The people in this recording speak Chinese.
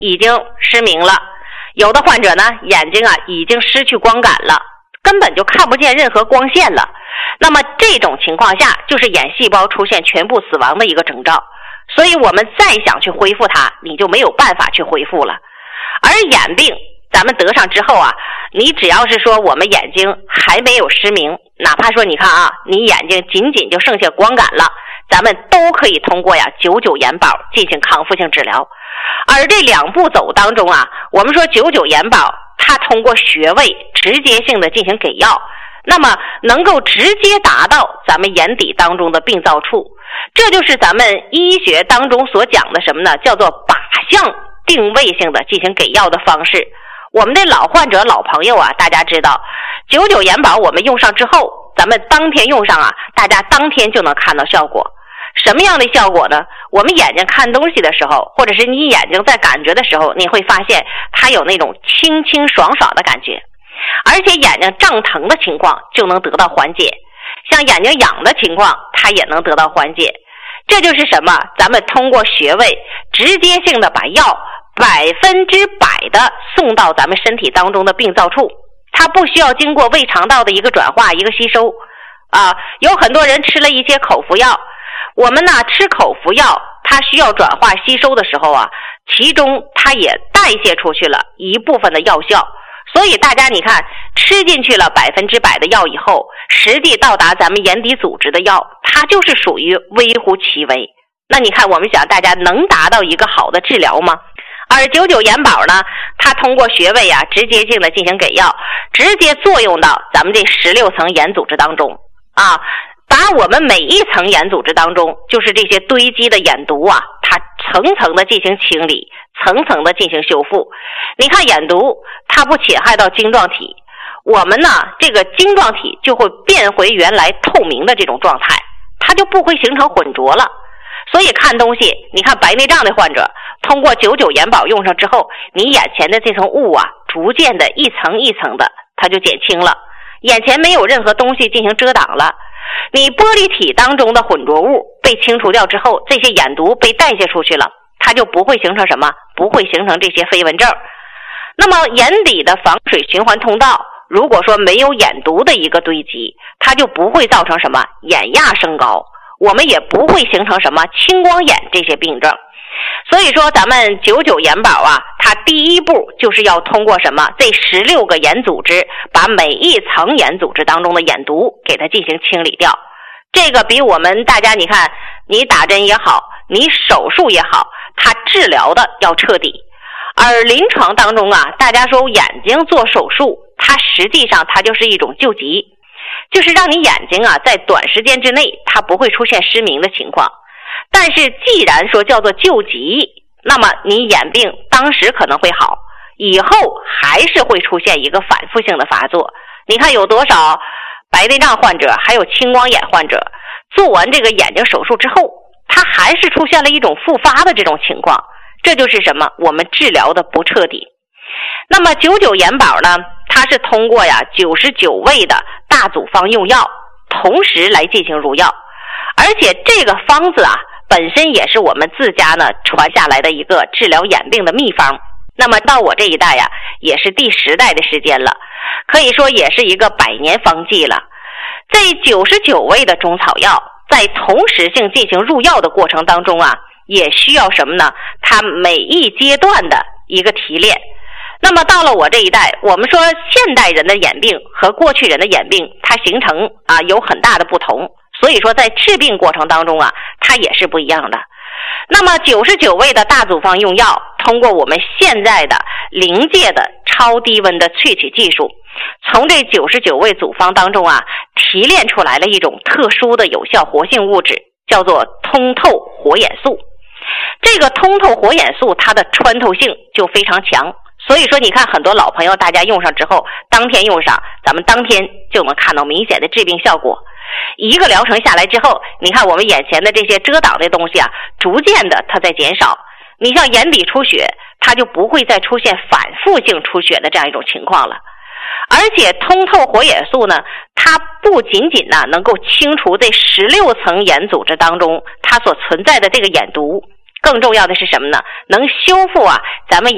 已经失明了，有的患者呢眼睛已经失去光感了，根本就看不见任何光线了。那么这种情况下就是眼细胞出现全部死亡的一个征兆，所以我们再想去恢复它，你就没有办法去恢复了。而眼病咱们得上之后你只要是说我们眼睛还没有失明，哪怕说你看你眼睛仅仅就剩下光感了，咱们都可以通过99眼保进行康复性治疗。而这2步走当中我们说99眼保它通过穴位直接性的进行给药，那么能够直接达到咱们眼底当中的病灶处，这就是咱们医学当中所讲的什么呢？叫做靶向定位性的进行给药的方式。我们的老患者老朋友大家知道99眼保我们用上之后，咱们当天用上大家当天就能看到效果。什么样的效果呢？我们眼睛看东西的时候，或者是你眼睛在感觉的时候，你会发现它有那种清清爽爽的感觉，而且眼睛胀疼的情况就能得到缓解，像眼睛痒的情况它也能得到缓解。这就是什么？咱们通过穴位直接性的把药100%的送到咱们身体当中的病灶处，它不需要经过胃肠道的一个转化一个吸收有很多人吃了一些口服药，我们吃口服药它需要转化吸收的时候其中它也代谢出去了一部分的药效，所以大家你看吃进去了100%的药以后，实际到达咱们眼底组织的药它就是属于微乎其微。那你看我们想大家能达到一个好的治疗吗？而99眼保呢，它通过穴位直接性的进行给药，直接作用到咱们这16层眼组织当中把我们每一层眼组织当中就是这些堆积的眼毒它层层的进行清理，层层的进行修复。你看眼毒它不侵害到晶状体，我们这个晶状体就会变回原来透明的这种状态，它就不会形成混浊了。所以看东西，你看白内障的患者通过99眼保用上之后，你眼前的这层雾逐渐的一层一层的它就减轻了，眼前没有任何东西进行遮挡了。你玻璃体当中的混浊物被清除掉之后，这些眼毒被代谢出去了，它就不会形成什么？不会形成这些飞蚊症。那么眼底的防水循环通道如果说没有眼毒的一个堆积，它就不会造成什么眼压升高，我们也不会形成什么青光眼这些病症。所以说咱们99眼保它第一步就是要通过什么？这16个眼组织把每一层眼组织当中的眼毒给它进行清理掉。这个比我们大家你看你打针也好，你手术也好，它治疗的要彻底。而临床当中大家说眼睛做手术，它实际上它就是一种救急，就是让你眼睛在短时间之内它不会出现失明的情况。但是既然说叫做救急，那么你眼病当时可能会好，以后还是会出现一个反复性的发作。你看有多少白内障患者还有青光眼患者做完这个眼睛手术之后，他还是出现了一种复发的这种情况，这就是什么？我们治疗的不彻底。那么99眼保呢，它是通过99味的大组方用药同时来进行入药，而且这个方子本身也是我们自家呢传下来的一个治疗眼病的秘方。那么到我这一代也是第10代的时间了，可以说也是一个100年方剂了。这99味的中草药在同时性进行入药的过程当中也需要什么呢？它每一阶段的一个提炼。那么到了我这一代，我们说现代人的眼病和过去人的眼病它形成有很大的不同，所以说在治病过程当中它也是不一样的。那么99味的大组方用药通过我们现在的临界的超低温的萃取技术，从这99味组方当中提炼出来了一种特殊的有效活性物质，叫做通透火眼素。这个通透火眼素它的穿透性就非常强，所以说你看很多老朋友大家用上之后，当天用上，咱们当天就能看到明显的治病效果。一个疗程下来之后，你看我们眼前的这些遮挡的东西逐渐的它在减少。你像眼底出血，它就不会再出现反复性出血的这样一种情况了。而且通透火眼素呢，它不仅仅能够清除这16层眼组织当中它所存在的这个眼毒，更重要的是什么呢？能修复咱们眼